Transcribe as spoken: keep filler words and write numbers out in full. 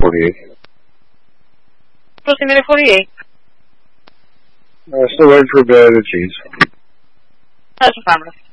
forty-eight. Proximity forty-eight. Uh, still waiting for a bed of cheese. That's affirmative.